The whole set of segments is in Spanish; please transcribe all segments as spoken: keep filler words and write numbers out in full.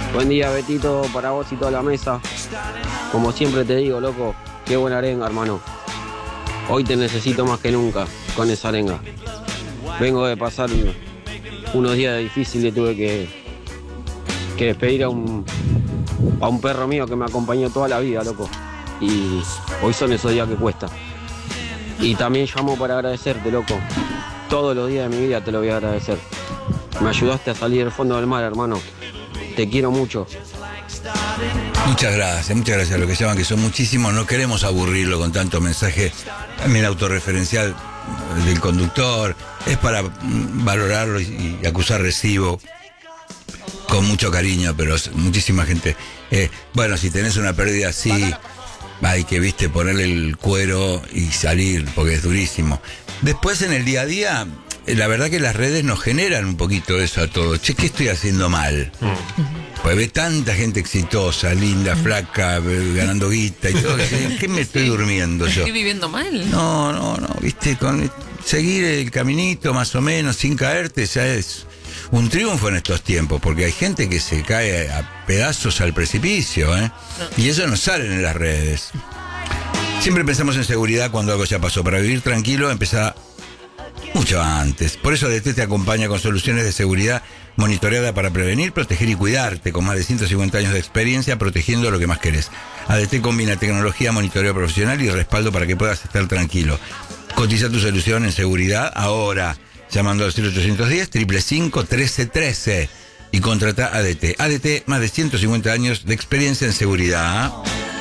Buen día, Betito, para vos y toda la mesa. Como siempre te digo, loco, qué buena arenga, hermano. Hoy te necesito más que nunca con esa arenga. Vengo de pasar unos días difíciles, tuve que, que despedir a un, a un perro mío que me acompañó toda la vida, loco. Y hoy son esos días que cuesta. Y también llamo para agradecerte, loco. Todos los días de mi vida te lo voy a agradecer. Me ayudaste a salir del fondo del mar, hermano. Te quiero mucho. Muchas gracias, muchas gracias a los que llaman, que son muchísimos. No queremos aburrirlo con tanto mensaje también autorreferencial del conductor. Es para valorarlo y, y acusar recibo con mucho cariño, pero muchísima gente. Eh, bueno, si tenés una pérdida así, hay que, viste, ponerle el cuero y salir, porque es durísimo. Después, en el día a día, la verdad que las redes nos generan un poquito eso a todos. Che, ¿qué estoy haciendo mal? Mm. Pues ve tanta gente exitosa, linda, flaca, ganando guita y todo. ¿Qué me estoy durmiendo yo? ¿Estoy viviendo mal? No, no, no, viste, con seguir el caminito más o menos sin caerte ya es un triunfo en estos tiempos, porque hay gente que se cae a pedazos al precipicio, ¿eh? No. Y eso no sale en las redes. Siempre pensamos en seguridad cuando algo ya pasó. Para vivir tranquilo, empezá mucho antes. Por eso A D T te acompaña con soluciones de seguridad monitoreada para prevenir, proteger y cuidarte, con más de ciento cincuenta años de experiencia protegiendo lo que más querés. A D T combina tecnología, monitoreo profesional y respaldo para que puedas estar tranquilo. Cotiza tu solución en seguridad ahora, llamando al cero ochocientos diez, cinco cinco cinco, trece trece y contrata A D T. A D T, más de ciento cincuenta años de experiencia en seguridad.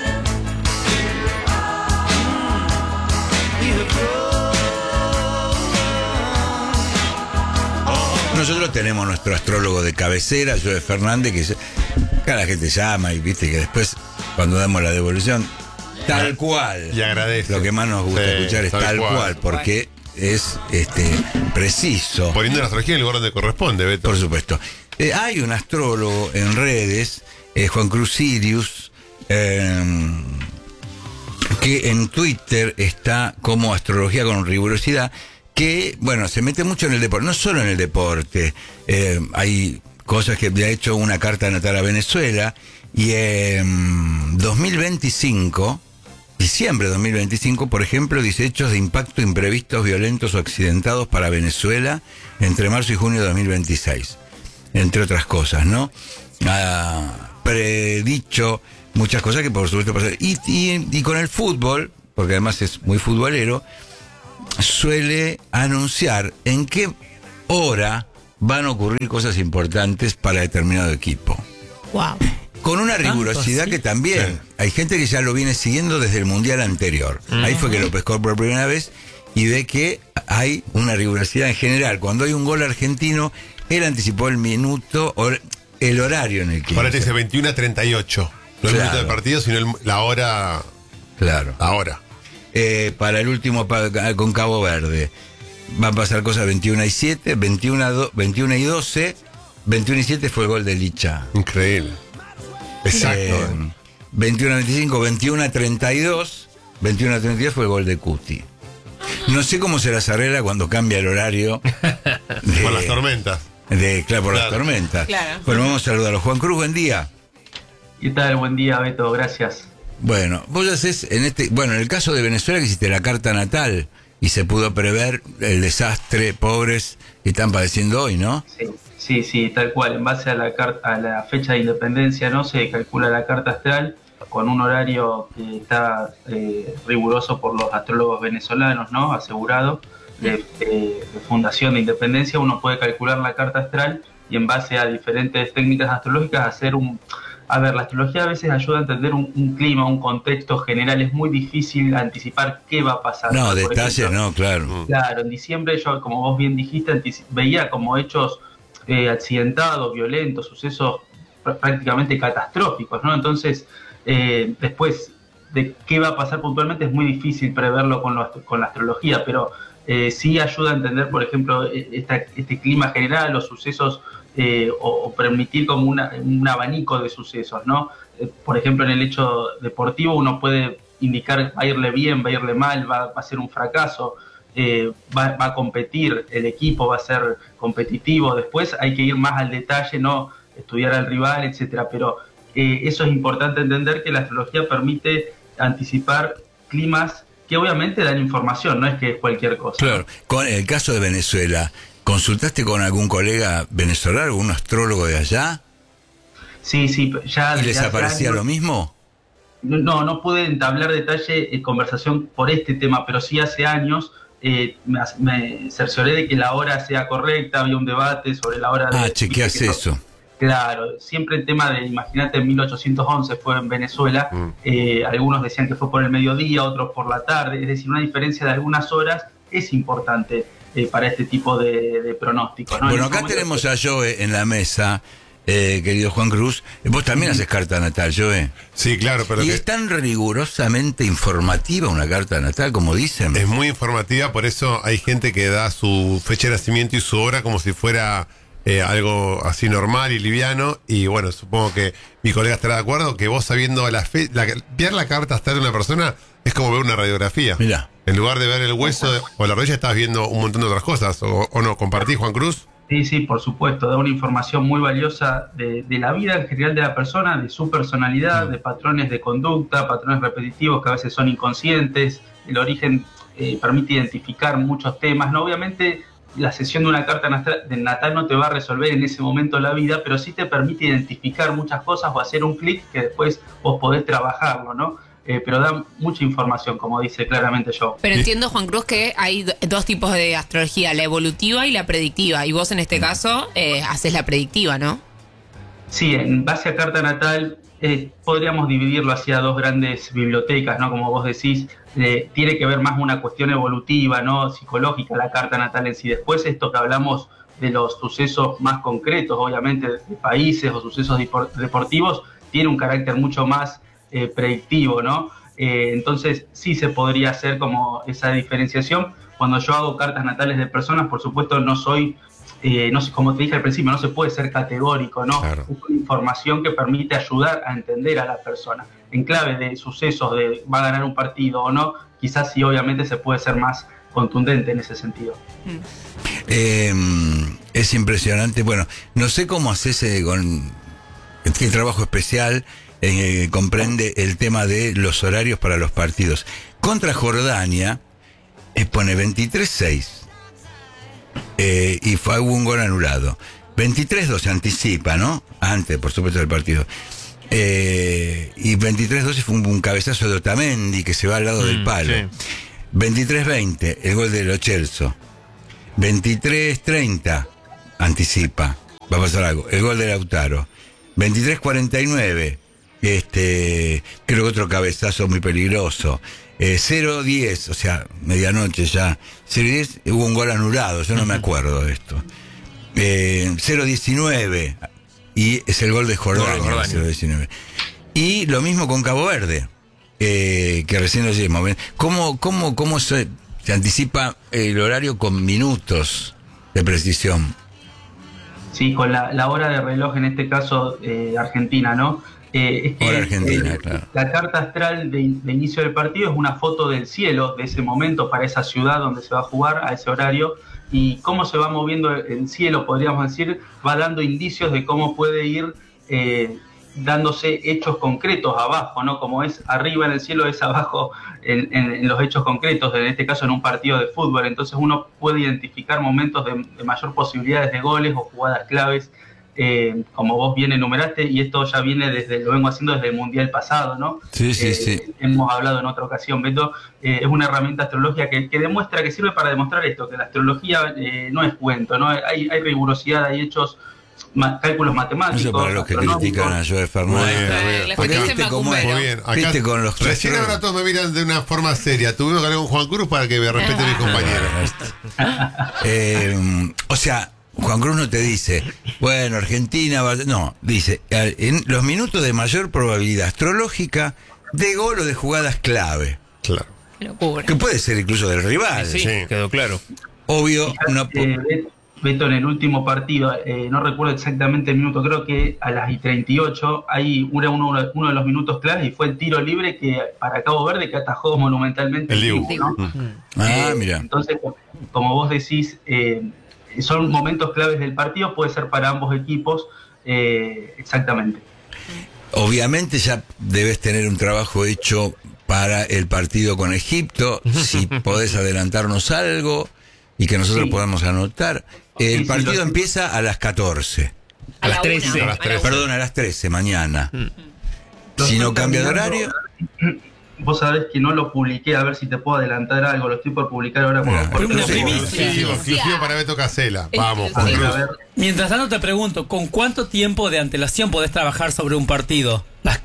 Nosotros tenemos nuestro astrólogo de cabecera, Joe Fernández, que cada gente llama y viste que después, cuando damos la devolución, tal cual. Y agradece. Lo que más nos gusta sí, escuchar es tal, tal cual, cual, porque es este preciso. Poniendo la astrología en el lugar donde corresponde, Beto. Por supuesto. Eh, hay un astrólogo en redes, eh, Juan Cruz Sirius, eh, que en Twitter está como Astrología con Rigurosidad, que, bueno, se mete mucho en el deporte, no solo en el deporte, eh, hay cosas que le ha hecho una carta natal a Venezuela, y en dos mil veinticinco, diciembre de dos mil veinticinco, por ejemplo, dice: hechos de impacto imprevistos, violentos o accidentados para Venezuela entre marzo y junio de dos mil veintiséis, entre otras cosas, ¿no? Ha predicho muchas cosas que por supuesto pasan. Y, y, y con el fútbol, porque además es muy futbolero, suele anunciar en qué hora van a ocurrir cosas importantes para determinado equipo. Wow. Con una rigurosidad que también sí. Hay gente que ya lo viene siguiendo desde el mundial anterior. Uh-huh. Ahí fue que lo pescó por primera vez y ve que hay una rigurosidad en general. Cuando hay un gol argentino, él anticipó el minuto o el horario en el que. Ahora te dice veintiuno a treinta y ocho. No el claro. minuto del partido, sino el, la hora. Claro. La hora. Eh, para el último con Cabo Verde van a pasar cosas veintiuno y siete, veintiuno, veintiuno y doce, veintiuno y siete fue el gol de Licha. Increíble. Exacto. Eh, veintiuno a veinticinco, veintiuno a treinta y dos, veintiuno a treinta y dos fue el gol de Cuti. No sé cómo se las arregla cuando cambia el horario. De, por las tormentas. De, claro, por claro. las tormentas. Claro. Bueno, vamos a saludarlo. Juan Cruz, buen día. ¿Qué tal? Buen día, Beto, gracias. Bueno, vos haces en este, bueno, en el caso de Venezuela que hiciste la carta natal y se pudo prever el desastre, pobres que están padeciendo hoy, ¿no? Sí, sí, sí, tal cual. En base a la carta, a la fecha de independencia, no se calcula la carta astral con un horario que está eh, riguroso por los astrólogos venezolanos, ¿no? Asegurado de, de, de fundación de independencia. Uno puede calcular la carta astral y en base a diferentes técnicas astrológicas hacer un A ver, la astrología a veces ayuda a entender un, un clima, un contexto general. Es muy difícil anticipar qué va a pasar. No, detalles no, claro. Claro, en diciembre yo, como vos bien dijiste, antici- veía como hechos eh, accidentados, violentos, sucesos pr- prácticamente catastróficos, ¿no? Entonces, eh, después de qué va a pasar puntualmente es muy difícil preverlo con, lo, con la astrología, pero eh, sí ayuda a entender, por ejemplo, esta, este clima general, los sucesos. Eh, o, o permitir como una, un abanico de sucesos, ¿no? Eh, por ejemplo, en el hecho deportivo uno puede indicar va a irle bien, va a irle mal, va, va a ser un fracaso, eh, va, va a competir, el equipo va a ser competitivo. Después hay que ir más al detalle, ¿no? estudiar al rival, etcétera. Pero eh, eso es importante entender, que la astrología permite anticipar climas que obviamente dan información, no es que es cualquier cosa. Claro, con el caso de Venezuela, ¿consultaste con algún colega venezolano, algún astrólogo de allá? Sí, sí, ya... ¿Y les aparecía lo mismo? No, no pude entablar detalle en conversación por este tema, pero sí hace años eh, me, me cercioré de que la hora sea correcta, había un debate sobre la hora de... Ah, chequeás eso. Claro, siempre el tema de, imagínate, en mil ochocientos once fue en Venezuela, mm. eh, algunos decían que fue por el mediodía, otros por la tarde, es decir, una diferencia de algunas horas es importante eh, para este tipo de, de pronósticos, ¿no? Bueno, acá tenemos a Joe en la mesa, eh, querido Juan Cruz. Vos también haces carta natal, Joe. Sí, claro, pero... ¿Y que... es tan rigurosamente informativa una carta natal, como dicen? Es muy informativa, por eso hay gente que da su fecha de nacimiento y su hora como si fuera... Eh, algo así normal y liviano, y bueno, supongo que mi colega estará de acuerdo que vos sabiendo la fe, la, ver la carta astral de una persona es como ver una radiografía. Mira. En lugar de ver el hueso de, o la rodilla, estás viendo un montón de otras cosas, o, o no, ¿compartís, Juan Cruz? Sí, sí, por supuesto, da una información muy valiosa de, de la vida en general de la persona, de su personalidad, mm. de patrones de conducta, patrones repetitivos que a veces son inconscientes. El origen eh, permite identificar muchos temas, ¿no? Obviamente la sesión de una carta natal no te va a resolver en ese momento la vida, pero sí te permite identificar muchas cosas o hacer un clic que después vos podés trabajarlo, ¿no? Eh, pero da mucha información, como dice claramente yo. Pero entiendo, Juan Cruz, que hay dos tipos de astrología, la evolutiva y la predictiva, y vos en este caso eh, haces la predictiva, ¿no? Sí, en base a carta natal eh, podríamos dividirlo hacia dos grandes bibliotecas, ¿no? Como vos decís, eh, tiene que ver más una cuestión evolutiva, ¿no? Psicológica, la carta natal en sí. Después esto que hablamos de los sucesos más concretos, obviamente, de países o sucesos deportivos, tiene un carácter mucho más eh, predictivo, ¿no? Eh, entonces sí se podría hacer como esa diferenciación. Cuando yo hago cartas natales de personas, por supuesto no soy... Eh, no sé, como te dije al principio, no se puede ser categórico, ¿no? Claro. Busco información que permite ayudar a entender a la persona. En clave de sucesos, de va a ganar un partido o no, quizás sí, obviamente se puede ser más contundente en ese sentido. Eh, es impresionante. Bueno, no sé cómo haces eh, con qué trabajo especial eh, comprende el tema de los horarios para los partidos. Contra Jordania eh, pone veintitrés seis. Eh, y fue un gol anulado. veintitrés dos se anticipa, ¿no? Antes, por supuesto, del partido. Eh, y veintitrés doce fue un, un cabezazo de Otamendi que se va al lado mm, del palo. Sí. veintitrés veinte, el gol de Lo Celso. veintitrés treinta, anticipa. Va a pasar algo. El gol de Lautaro. veintitrés cuarenta y nueve, este, creo que otro cabezazo muy peligroso. Eh, cero diez, o sea, medianoche ya. cero diez hubo un gol anulado, yo no me acuerdo de esto. Eh, cero diecinueve, y es el gol de Jordania. Jordania. cero diecinueve. Y lo mismo con Cabo Verde, eh, que recién lo llevamos. ¿Cómo, cómo, cómo se, se anticipa el horario con minutos de precisión? Sí, con la, la hora de reloj, en este caso eh, Argentina, ¿no? Eh, es que, Hora Argentina, eh, claro. La carta astral de, de inicio del partido es una foto del cielo de ese momento para esa ciudad donde se va a jugar a ese horario, y cómo se va moviendo el cielo, podríamos decir, va dando indicios de cómo puede ir eh, dándose hechos concretos abajo, ¿no? Como es arriba en el cielo, es abajo en, en, en los hechos concretos, en este caso en un partido de fútbol. Entonces uno puede identificar momentos de, de mayor posibilidades de goles o jugadas claves, Eh, como vos bien enumeraste, y esto ya viene desde, lo vengo haciendo desde el Mundial pasado, ¿no? Sí, sí, eh, sí. Hemos hablado en otra ocasión, Beto, eh, es una herramienta astrológica que, que demuestra, que sirve para demostrar esto, que la astrología eh, no es cuento, ¿no? Hay, hay rigurosidad, hay hechos, ma, cálculos matemáticos. Eso para los que critican a Joel Fernández. Porque viste cómo es, muy bien. Acá, viste con los recién ahora todos me miran de una forma seria. Tuvimos que hablar con Juan Cruz para que me respete mis compañeros. eh, o sea, Juan Cruz no te dice, bueno, Argentina va... No, dice, en los minutos de mayor probabilidad astrológica de gol o de jugadas clave. Claro. Locura. Que puede ser incluso del rival. Sí, sí, quedó claro. Obvio, no... Eh, Beto, en el último partido, eh, no recuerdo exactamente el minuto, creo que a las y treinta y ocho, hay uno, uno, uno de los minutos claves, y fue el tiro libre que para Cabo Verde, que atajó monumentalmente el Dibu, ¿no? Mm. Ah, eh, mira. Entonces, como vos decís, eh, son momentos claves del partido, puede ser para ambos equipos, Eh, exactamente. Obviamente ya debes tener un trabajo hecho para el partido con Egipto, si podés adelantarnos algo y que nosotros Sí. podamos anotar. El Sí, sí, partido lo- empieza a las catorce. A las la trece. una, A las la trece. una. Perdón, a las trece mañana. Lo Si no estoy cambia de terminando. horario. Vos sabés que no lo publiqué, a ver si te puedo adelantar algo. Lo estoy por publicar ahora por, Mira, por una teléfono. primicia. Exclusivo, exclusivo para Beto Casella. Vamos, Juan Sí, Cruz. a ver, Mientras tanto te pregunto, ¿con cuánto tiempo de antelación podés trabajar sobre un partido? Las-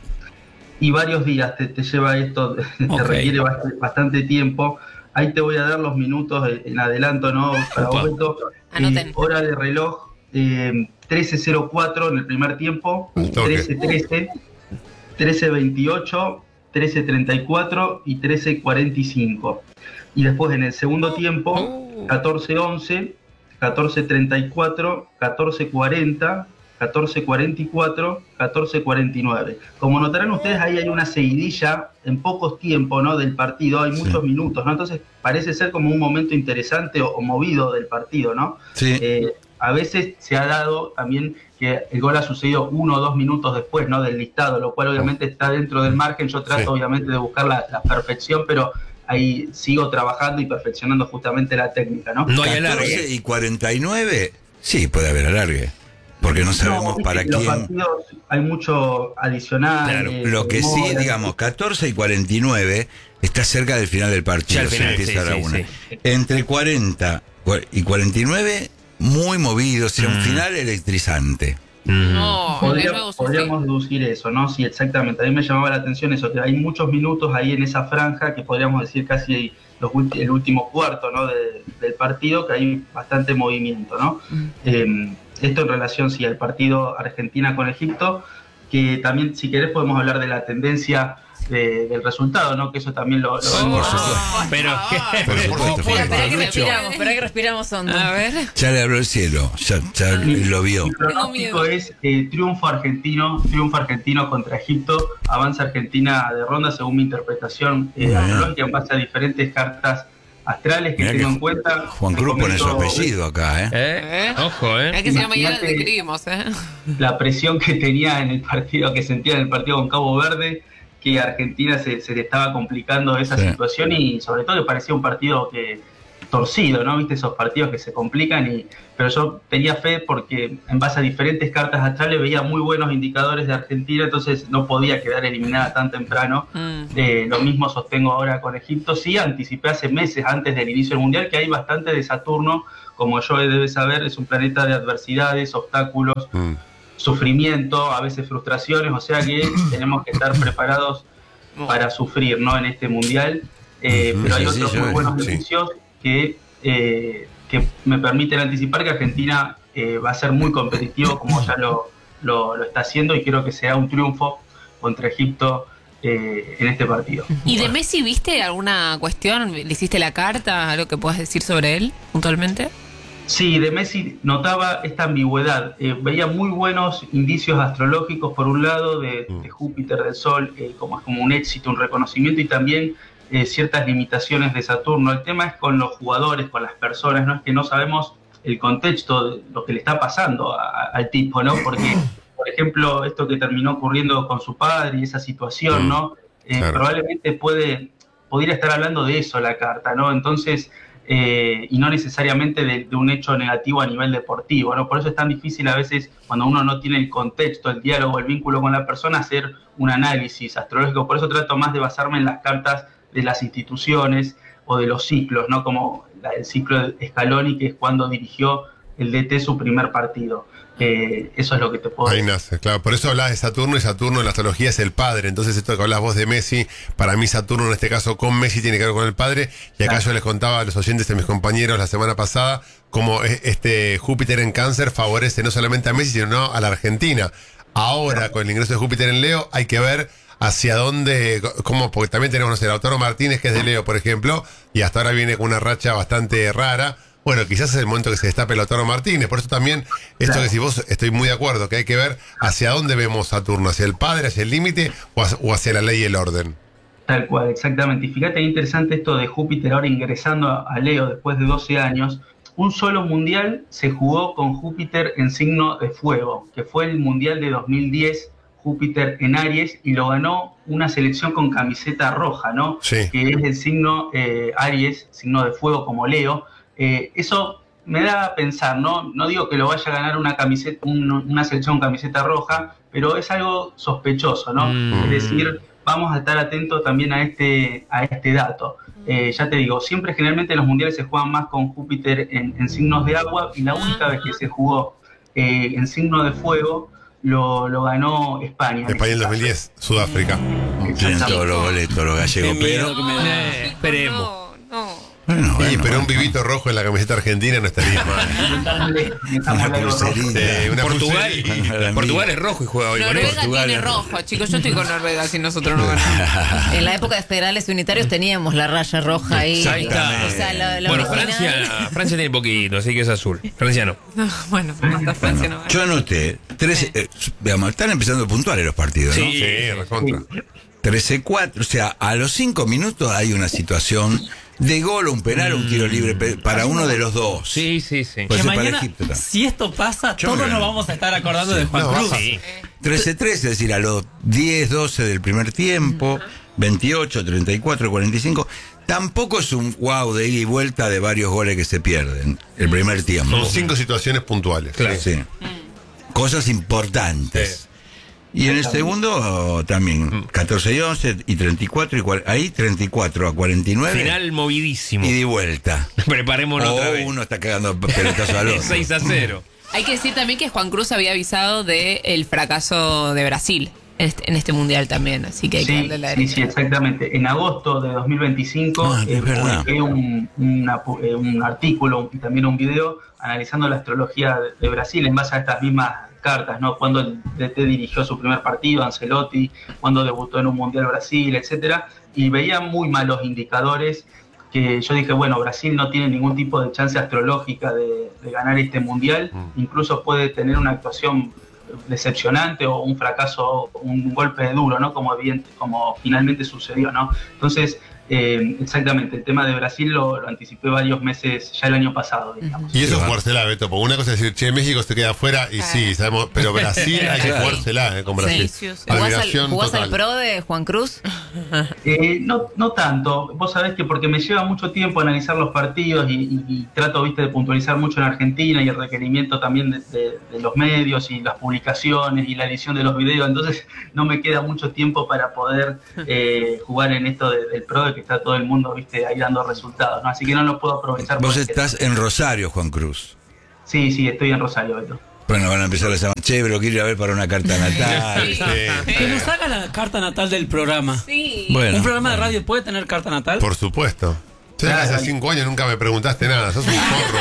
y varios días te, te lleva esto, te Ok. requiere bast- bastante tiempo. Ahí te voy a dar los minutos en adelanto, ¿no? Para Opa. vos, Beto. Anoten. Eh, hora de reloj, eh, trece cero cuatro en el primer tiempo, Al toque. trece trece, trece veintiocho, trece treinta y cuatro y trece cuarenta y cinco. Y después en el segundo tiempo, catorce once, catorce treinta y cuatro, catorce cuarenta, catorce cuarenta y cuatro, catorce cuarenta y nueve. Como notarán ustedes, ahí hay una seguidilla en pocos tiempos, ¿no? Del partido, hay muchos minutos, ¿no? Entonces parece ser como un momento interesante o, o movido del partido, ¿no? Sí. Eh, a veces se ha dado también que el gol ha sucedido uno o dos minutos después, ¿no? Del listado, lo cual obviamente está dentro del margen. Yo trato Sí. obviamente de buscar la, la perfección, pero ahí sigo trabajando y perfeccionando justamente la técnica, ¿no? No hay catorce alargue. y cuarenta y nueve, sí, puede haber alargue. Porque no sabemos No, viste para que los quién. partidos hay mucho adicional. Claro, eh, Lo que sí, demora. digamos, catorce y cuarenta y nueve está cerca del final del partido. Ya al se final, empieza sí, a la sí, una. sí. Entre cuarenta y cuarenta y nueve, muy movido, o sea, un Mm. final electrizante. Mm. No, Podría- de nuevo sufrí. podríamos deducir eso, ¿no? Sí, exactamente. A mí me llamaba la atención eso, que hay muchos minutos ahí en esa franja, que podríamos decir casi los ulti- el último cuarto, ¿no? de- del partido, que hay bastante movimiento, ¿no? Eh, esto en relación, sí, al partido Argentina con Egipto, que también, si querés, podemos hablar de la tendencia de- del resultado, ¿no? Que eso también lo... lo Por supuesto. Pero, Por supuesto, Espera, Felipe. espera que Lucho. respiramos, espera que respiramos hondo. A ver. Ya le habló el cielo, ya, ya lo vio. Mi pronóstico miedo. es eh, triunfo argentino, triunfo argentino contra Egipto, avanza Argentina de ronda según mi interpretación eh, Bien. astrológica en base a diferentes cartas astrales que Mirá tengo que en cuenta. Juan Te Cruz pone su comento apellido acá, ¿eh? ¿Eh? Ojo, Es ¿eh? que si no mañana Imagínate- te escribimos, ¿eh? La presión que tenía en el partido, que sentía en el partido con Cabo Verde, que Argentina se, se le estaba complicando esa Sí. situación y sobre todo que parecía un partido que torcido, ¿no? Viste esos partidos que se complican y pero yo tenía fe porque en base a diferentes cartas astrales veía muy buenos indicadores de Argentina, entonces no podía quedar eliminada tan temprano. Mm. Eh, lo mismo sostengo ahora con Egipto. Sí, anticipé hace meses antes del inicio del Mundial que hay bastante de Saturno, como yo debe saber, es un planeta de adversidades, obstáculos, Mm. sufrimiento, a veces frustraciones, o sea que tenemos que estar preparados para sufrir, ¿no? En este mundial. Eh, Ujú, pero hay sí, otros sí, muy yo- buenos sí. indicios que, eh, que me permiten anticipar que Argentina eh, va a ser muy competitivo, como ya lo, lo, lo está haciendo, y creo que será un triunfo contra Egipto eh, en este partido. ¿Y de Messi viste alguna cuestión? ¿Le hiciste la carta? ¿Algo que puedas decir sobre él puntualmente? Sí, de Messi notaba esta ambigüedad. Eh, veía muy buenos indicios astrológicos, por un lado, de, de Júpiter, del Sol, eh, como, como un éxito, un reconocimiento, y también eh, ciertas limitaciones de Saturno. El tema es con los jugadores, con las personas, ¿no? Es que no sabemos el contexto de lo que le está pasando a- a- al tipo, ¿no? Porque, por ejemplo, esto que terminó ocurriendo con su padre y esa situación, ¿no? Eh, Claro. Probablemente puede, podría estar hablando de eso la carta, ¿no? Entonces... Eh, y no necesariamente de, de un hecho negativo a nivel deportivo, ¿no? Por eso es tan difícil a veces cuando uno no tiene el contexto, el diálogo, el vínculo con la persona, hacer un análisis astrológico. Por eso trato más de basarme en las cartas de las instituciones o de los ciclos, ¿no? Como la- el ciclo de Scaloni, que es cuando dirigió el D T su primer partido. Eh, eso es lo que te puedo Ahí decir. nace, claro. Por eso hablabas de Saturno y Saturno en la astrología es el padre. Entonces, esto que hablas vos de Messi, para mí Saturno en este caso con Messi tiene que ver con el padre. Y acá Claro. yo les contaba a los oyentes de mis compañeros la semana pasada cómo e- este Júpiter en Cáncer favorece no solamente a Messi, sino a la Argentina. Ahora, con el ingreso de Júpiter en Leo, hay que ver hacia dónde, cómo, porque también tenemos, no sé, Lautaro Martínez, que es de Leo, por ejemplo, y hasta ahora viene con una racha bastante rara. Bueno, quizás es el momento que se destape Lautaro Martínez. Por eso también, esto Claro. que si vos, estoy muy de acuerdo, que hay que ver hacia dónde vemos Saturno, hacia el padre, hacia el límite o hacia, o hacia la ley y el orden. Tal cual, exactamente. Y fíjate, es interesante esto de Júpiter ahora ingresando a, a Leo después de doce años. un solo mundial se jugó con Júpiter en signo de fuego, que fue el mundial de dos mil diez, Júpiter en Aries, y lo ganó una selección con camiseta roja, ¿no? Sí. Que es el signo eh, Aries, signo de fuego como Leo. Eh, eso me da a pensar, ¿no? No digo que lo vaya a ganar una camiseta, un, una selección con camiseta roja, pero es algo sospechoso, ¿no? Mm. Es decir, vamos a estar atentos también a este, a este dato. Eh, ya te digo, siempre generalmente los mundiales se juegan más con Júpiter en, en signos de agua, y la única vez que se jugó eh, en signo de fuego lo, lo ganó España. España en dos mil diez, Sudáfrica. Tienen todos los boletos los gallegos, Qué miedo pero... que me da. Eh, esperemos. No, no. Bueno, Sí, bueno, pero un bueno. vivito rojo en la camiseta argentina no estaría mal. Una pulserita. Sí, una Portugal, pulserita. Portugal es rojo y juega hoy con Noruega eso. Portugal tiene es rojo, chicos. Yo estoy con Noruega si nosotros no ganamos. En la época de federales unitarios teníamos la raya roja ahí. Ahí está. O sea, lo- lo bueno, original- Francia, Francia tiene poquito, así que es azul. Francia no. No, bueno, hasta Francia no gana. Yo anoté, trece, eh, digamos, están empezando puntuales los partidos, ¿no? Sí. Sí, recontra. trece cuatro, o sea, a los cinco minutos hay una situación de gol, un penal, un tiro libre pe- para uno de los dos. Sí, sí, sí. Puede Que ser para mañana, Egipto también. si esto pasa, Yo todos me nos gano. vamos a estar acordando de Juan No, Cruz. Sí. trece tres, es decir, a los diez, doce del primer tiempo, veintiocho, treinta y cuatro, cuarenta y cinco. Tampoco es un wow de ida y vuelta de varios goles que se pierden el primer tiempo. Son cinco situaciones puntuales. Claro. Sí. Cosas importantes. Y en el segundo también, catorce y once y treinta y cuatro, y cuar- ahí treinta y cuatro a cuarenta y nueve. Final movidísimo. Y de vuelta. Preparémonos O otra vez. uno está cagando pelotazo al otro. seis a cero. Hay que decir también que Juan Cruz había avisado del fracaso de Brasil en este, en este mundial también, así que hay que Sí, darle la sí, derecha. sí, exactamente. En agosto de dos mil veinticinco Ah, es eh, verdad. publiqué un, una pu- eh, un artículo y también un video analizando la astrología de, de Brasil en base a estas mismas cartas, ¿no? Cuando el D T dirigió su primer partido, Ancelotti, cuando debutó en un Mundial Brasil, etcétera, y veía muy malos indicadores que yo dije, bueno, Brasil no tiene ningún tipo de chance astrológica de, de ganar este Mundial, incluso puede tener una actuación decepcionante o un fracaso, un golpe duro, ¿no? Como, evidente, como finalmente sucedió, ¿no? Entonces, eh, exactamente, el tema de Brasil lo, lo anticipé varios meses, ya el año pasado, digamos. Y eso es jugársela, Beto, porque una cosa es decir, che, México se queda afuera, y sí, sabemos, pero Brasil hay que Claro. jugársela, eh, con Brasil. Sí, sí, sí. ¿Jugás al, Admiración jugás total. al pro de Juan Cruz? Eh, no, no tanto, vos sabés que porque me lleva mucho tiempo analizar los partidos y, y- y trato, viste, de puntualizar mucho en Argentina y el requerimiento también de, de- de los medios y las publicaciones y la edición de los videos, entonces no me queda mucho tiempo para poder eh, jugar en esto de- del pro, de que está todo el mundo, viste, ahí dando resultados, ¿no? Así que no lo puedo aprovechar. Vos porque- estás en Rosario, Juan Cruz. Sí, sí, estoy en Rosario, Beto. Bueno, van a empezar a llamar, che, pero quiero ir a ver para una carta natal. Sí. Sí. Que nos haga la carta natal del programa. Sí. Bueno, ¿Un programa de radio puede tener carta natal? Por supuesto. Sé que hace cinco años nunca me preguntaste nada, sos un forro.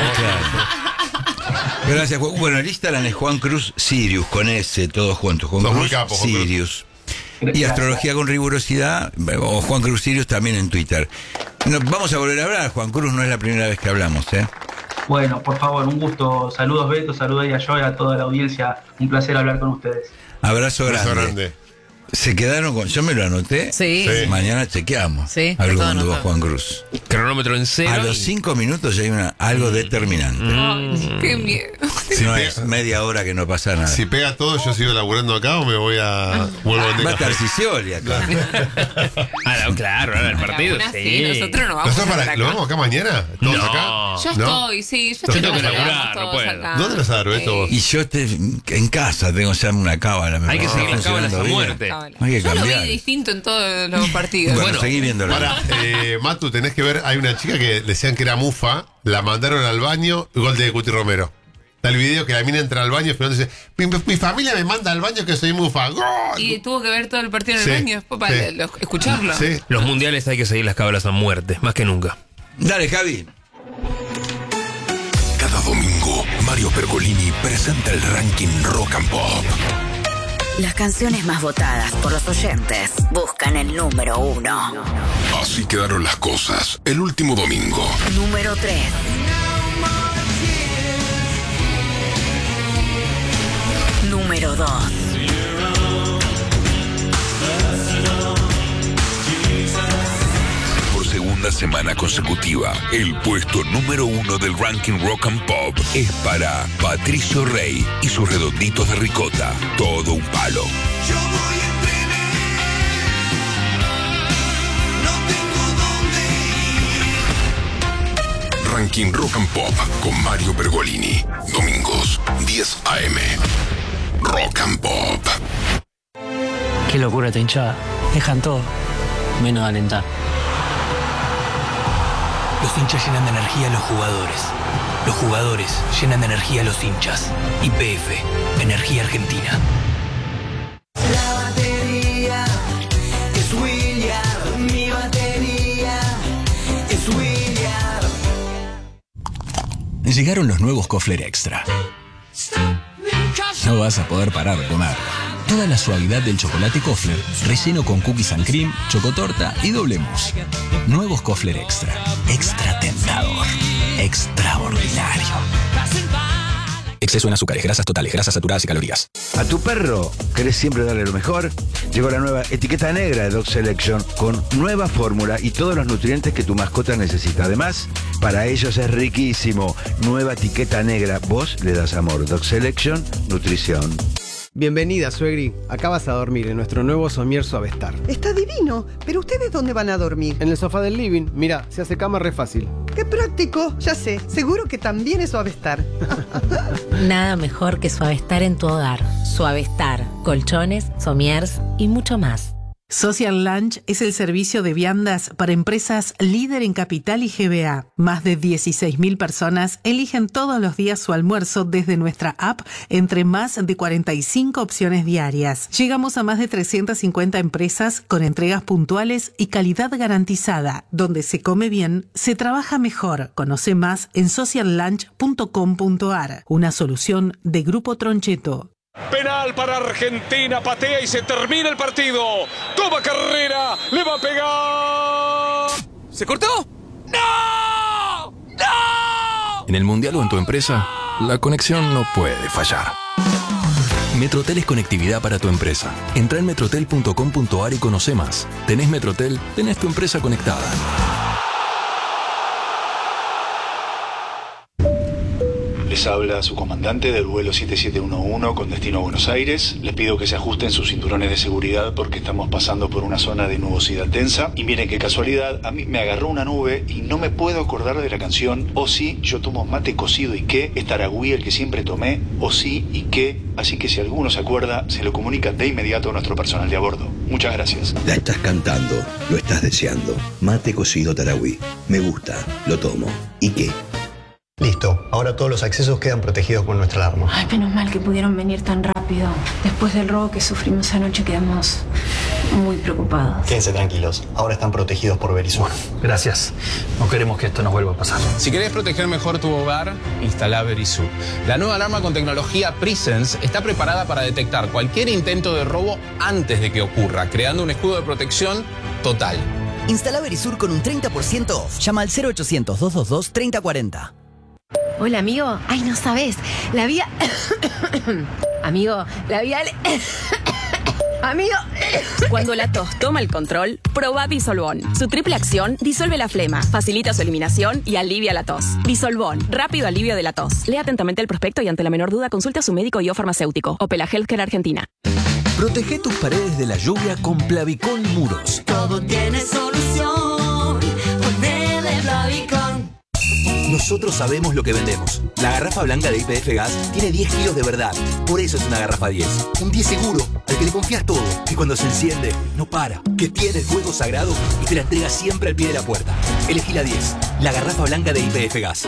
vos. gracias, Juan. Bueno, el Instagram es Juan Cruz Sirius, con S, todos juntos. Juan Sos Cruz muy capo, Juan Cruz. Sirius. Y astrología con rigurosidad, o Juan Cruz Sirius también en Twitter. No, vamos a volver a hablar, Juan Cruz, no es la primera vez que hablamos, ¿eh? Bueno, por favor, un gusto. Saludos, Beto, saludos a yo y a toda la audiencia. Un placer hablar con ustedes. Abrazo grande. Beso grande. Se quedaron con. Yo me lo anoté. Sí. Sí. Mañana chequeamos. Sí, A ver todo cómo anduvo anotado. Juan Cruz. Cronómetro en cero. A los y- cinco minutos ya hay una, algo determinante. Ay, qué miedo. No es media hora que no pasa nada. Si pega todo, yo sigo laburando acá o me voy a. Vuelvo a vender Va a estar café. Sicioli acá. Ah, no, claro, ahora el partido. Aún así, Sí. nosotros no vamos ¿Nosotros a estar para, acá. ¿Lo vamos acá mañana? ¿Todos No. acá? Yo ¿No? estoy, sí, yo Yo estoy. tengo que laburar, no todos puedo. acá. ¿Dónde los agarré, Beto, vos? Y yo este, en casa tengo ya una cábala. me Hay que parece seguir las cábalas a funcionando bien. muerte. Cábala. Hay que Yo lo cambiar. vi distinto en todos los partidos. Bueno, Bueno, seguí viéndolo. Para, eh, Matu, tenés que ver, hay una chica que decían que era mufa, la mandaron al baño, gol de Cuti Romero. Está el video que la mina entra al baño y Fernando dice, mi, mi familia me manda al baño que soy mufa. ¡Gol! Y tuvo que ver todo el partido en el Sí, baño después para sí. lo- escucharlo. Sí. Los mundiales hay que seguir las cábalas a muerte, más que nunca. Dale, Javi. Cada domingo, Mario Pergolini presenta el ranking Rock and Pop. Las canciones más votadas por los oyentes buscan el número uno. Así quedaron las cosas el último domingo. Número tres. Número dos. Por segunda semana consecutiva, el puesto número uno del ranking Rock and Pop es para Patricio Rey y sus redonditos de ricota. Todo un palo. Yo voy en tren, no tengo dónde ir. Ranking Rock and Pop con Mario Pergolini. Domingos, diez a eme. Rock and Pop. Qué locura esta hinchada. Dejan todo, menos alentar. Los hinchas llenan de energía a los jugadores. Los jugadores llenan de energía a los hinchas. Y P F, Energía Argentina. La batería es William, mi batería es William. Llegaron los nuevos Kofler Extra. No vas a poder parar de comer. Toda la suavidad del chocolate Kofler, relleno con cookies and cream, chocotorta y doble mousse. Nuevos Kofler Extra. Extra tentador. Extraordinario. Exceso en azúcares, grasas totales, grasas saturadas y calorías. ¿A tu perro querés siempre darle lo mejor? Llegó la nueva etiqueta negra de Dog Selection con nueva fórmula y todos los nutrientes que tu mascota necesita. Además, para ellos es riquísimo. Nueva etiqueta negra. Vos le das amor. Dog Selection, nutrición. Bienvenida, suegri. Acá vas a dormir en nuestro nuevo somier Suavestar. Está divino. ¿Pero ustedes dónde van a dormir? En el sofá del living. Mira, se hace cama re fácil. ¡Qué práctico! Ya sé. Seguro que también es Suavestar. Nada mejor que Suavestar en tu hogar. Suavestar, colchones, somiers y mucho más. Social Lunch es el servicio de viandas para empresas líder en Capital y G B A. Más de dieciséis mil personas eligen todos los días su almuerzo desde nuestra app entre más de cuarenta y cinco opciones diarias. Llegamos a más de trescientas cincuenta empresas con entregas puntuales y calidad garantizada. Donde se come bien, se trabaja mejor. Conoce más en social lunch punto com punto a r. Una solución de Grupo Troncheto. Penal para Argentina, patea y se termina el partido. Toma carrera, le va a pegar. ¿Se cortó? ¡No! ¡No! En el Mundial o en tu empresa, la conexión no puede fallar. Metrotel es conectividad para tu empresa. Entra en metrotel punto com punto a r y conoce más. Tenés Metrotel, tenés tu empresa conectada. Les habla su comandante del vuelo siete siete uno uno con destino a Buenos Aires. Les pido que se ajusten sus cinturones de seguridad porque estamos pasando por una zona de nubosidad densa. Y miren qué casualidad, a mí me agarró una nube y no me puedo acordar de la canción O sí, yo tomo mate cocido y qué, es Taragüí el que siempre tomé, O sí y qué. Así que si alguno se acuerda, se lo comunica de inmediato a nuestro personal de a bordo. Muchas gracias. La estás cantando, lo estás deseando. Mate cocido Taragüí. Me gusta, lo tomo. ¿Y qué? Listo, ahora todos los accesos quedan protegidos con nuestra alarma. Ay, menos mal que pudieron venir tan rápido. Después del robo que sufrimos anoche quedamos muy preocupados. Quédense tranquilos, ahora están protegidos por Verisur. Gracias. No queremos que esto nos vuelva a pasar. Si querés proteger mejor tu hogar, instala Verisur. La nueva alarma con tecnología Presence está preparada para detectar cualquier intento de robo antes de que ocurra, creando un escudo de protección total. Instala Verisur con un treinta por ciento off. Llama al cero ochocientos, dos dos dos, treinta cuarenta. Hola, amigo. Ay, no sabes. La vía... amigo, la vía... Amigo. Cuando la tos toma el control, proba Disolvón. Su triple acción disuelve la flema, facilita su eliminación y alivia la tos. Disolvón, rápido alivio de la tos. Lea atentamente el prospecto y ante la menor duda consulte a su médico y o farmacéutico. Opela Healthcare Argentina. Protege tus paredes de la lluvia con Plavicón Muros. Todo tiene solución. Ponele Plavicón. Nosotros sabemos lo que vendemos. La garrafa blanca de I P F Gas tiene diez kilos de verdad. Por eso es una garrafa diez. Un diez seguro, al que le confías todo. Que cuando se enciende, no para. Que tiene el fuego sagrado y te la entrega siempre al pie de la puerta. Elegí la diez. La garrafa blanca de I P F Gas.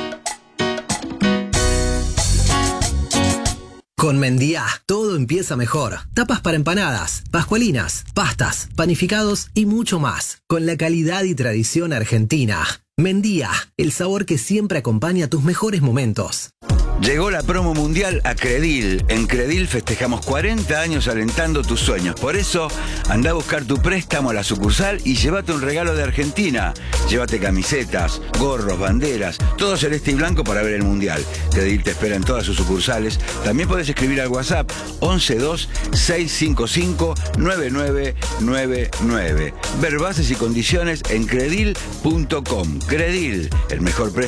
Con Mendía, todo empieza mejor. Tapas para empanadas, pascualinas, pastas, panificados y mucho más. Con la calidad y tradición argentina. Mendía, el sabor que siempre acompaña tus mejores momentos. Llegó la promo mundial a Credil. En Credil festejamos cuarenta años alentando tus sueños. Por eso, anda a buscar tu préstamo a la sucursal y llévate un regalo de Argentina. Llévate camisetas, gorros, banderas, todo celeste y blanco para ver el mundial. Credil te espera en todas sus sucursales. También puedes escribir al WhatsApp once dos seis cinco cinco nueve nueve nueve nueve. Ver bases y condiciones en credil punto com. Credil, el mejor préstamo